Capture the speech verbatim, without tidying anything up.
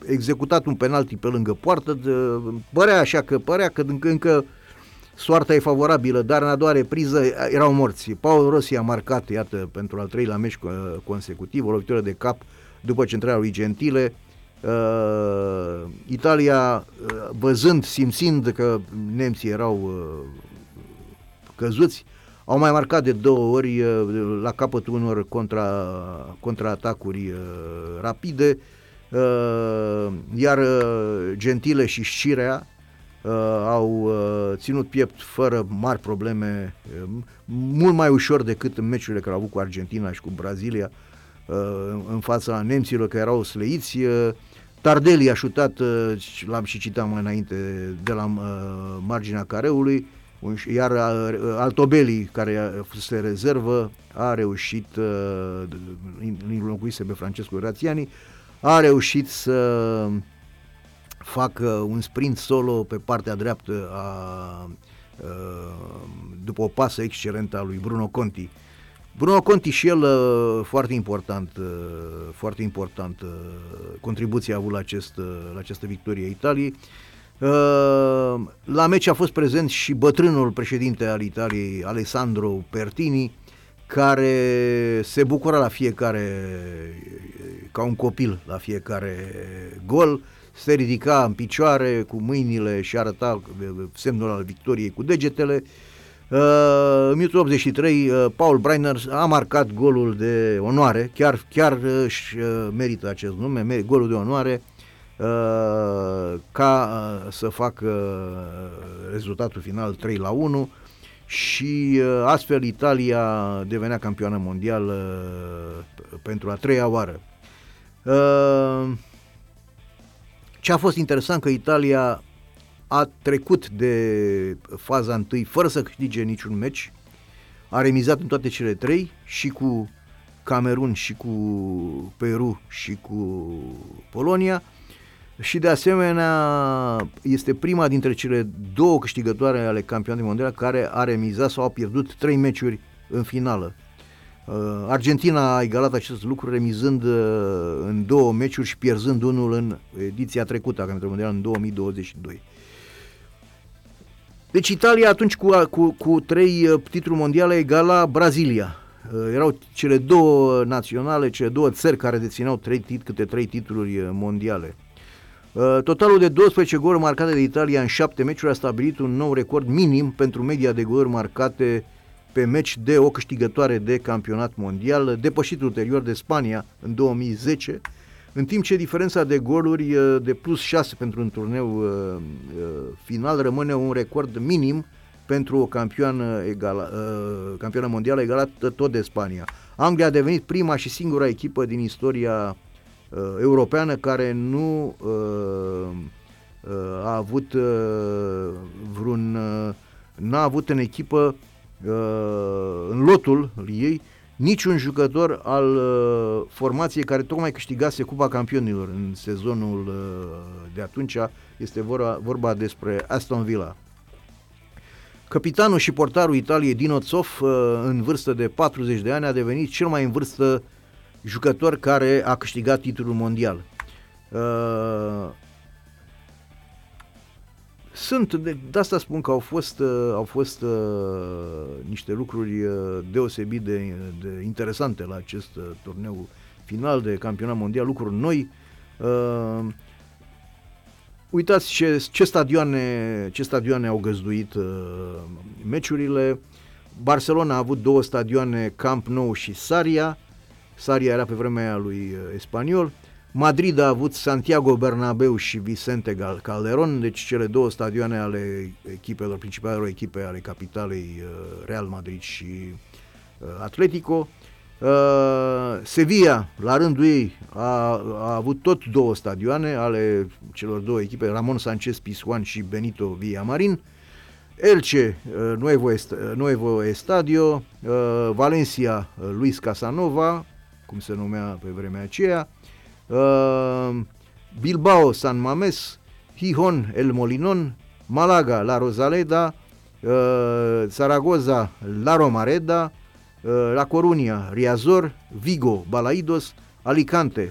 executat un penalti pe lângă poartă, de, părea așa că părea că încă, încă soarta e favorabilă, dar în a doua repriză erau morți. Paul Rossi a marcat, iată, pentru al treilea meci consecutiv, o lovitură de cap după centrarea lui Gentile. Uh, Italia, uh, văzând, simțind că nemții erau uh, căzuți, au mai marcat de două ori uh, la capătul unor contra, contraatacuri uh, rapide, uh, iar uh, Gentile și Scirea uh, au uh, ținut piept fără mari probleme, uh, mult mai ușor decât în meciurile care au avut cu Argentina și cu Brazilia, uh, în fața nemților că erau sleiți. uh, Tardelli a șutat, l-am și citat mai înainte, de la uh, marginea careului, iar uh, Altobelli, care fusese rezervă, a reușit, uh, înlocuise pe Francesco Graziani, a reușit să facă un sprint solo pe partea dreaptă a, uh, după o pasă excelentă a lui Bruno Conti. Bruno Conti și el foarte important, foarte important contribuție a avut la, acest, la această victorie a Italiei. La meci a fost prezent și bătrânul președinte al Italiei, Alessandro Pertini, care se bucura la fiecare, ca un copil, la fiecare gol, se ridica în picioare cu mâinile și arăta semnul al victoriei cu degetele. Uh, în minutul optzeci și trei, uh, Paul Breitner a marcat golul de onoare, chiar, chiar își uh, merită acest nume, mer- golul de onoare, uh, ca uh, să facă uh, rezultatul final trei la unu și uh, astfel Italia devenea campioană mondială uh, pentru a treia oară. Uh, ce a fost interesant că Italia a trecut de faza întâi fără să câștige niciun meci, a remizat în toate cele trei, și cu Camerun, și cu Peru, și cu Polonia, și de asemenea este prima dintre cele două câștigătoare ale campionatului mondial care a remizat sau a pierdut trei meciuri în finală. Argentina a egalat acest lucru remizând în două meciuri și pierzând unul în ediția trecută a campionatului mondial în două mii douăzeci și doi. Deci Italia atunci cu, cu, cu trei titluri mondiale egala Brazilia. Erau cele două naționale, cele două țări care dețineau trei tit, câte trei titluri mondiale. Totalul de douăsprezece goluri marcate de Italia în șapte meciuri a stabilit un nou record minim pentru media de goluri marcate pe meci de o câștigătoare de campionat mondial, depășit ulterior de Spania în două mii zece, în timp ce diferența de goluri de plus șase pentru un turneu uh, final rămâne un record minim pentru o campioană, egala, uh, campioană mondială egalată tot de Spania. Anglia a devenit prima și singura echipă din istoria uh, europeană care nu uh, uh, a avut uh, vreun uh, n-a avut în echipă uh, în lotul ei niciun jucător al uh, formației care tocmai câștigase Cupa Campionilor în sezonul uh, de atunci. Este vorba, vorba despre Aston Villa. Capitanul și portarul Italiei, Dino Zoff, uh, în vârstă de patruzeci de ani, a devenit cel mai în vârstă jucător care a câștigat titlul mondial. Uh, Sunt, de, de asta spun că au fost, uh, au fost uh, niște lucruri uh, deosebit de, de interesante la acest uh, turneu final de campionat mondial, lucruri noi. Uh, uitați ce, ce, stadioane, ce stadioane au găzduit uh, meciurile. Barcelona a avut două stadioane, Camp Nou și Sarria. Sarria era pe vremea aia lui uh, Espanyol. Madrid a avut Santiago Bernabéu și Vicente Calderón, deci cele două stadioane ale echipelor, principalelor echipe ale capitalei, Real Madrid și Atletico. Sevilla, la rândul ei, a, a avut tot două stadioane ale celor două echipe, Ramon Sánchez Pizjuán și Benito Villamarín. Elche, Nuevo, Est- Nuevo Estadio, Valencia, Luis Casanova, cum se numea pe vremea aceea, Uh, Bilbao, San Mamés, Gijón, El Molinón, Málaga, La Rosaleda, uh, Zaragoza, La Romareda, uh, La Coruña, Riazor, Vigo, Balaidos, Alicante,